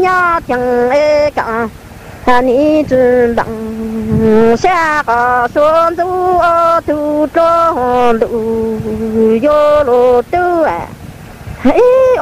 呀听哎讲，你知道下个孙子都中路有路都哎。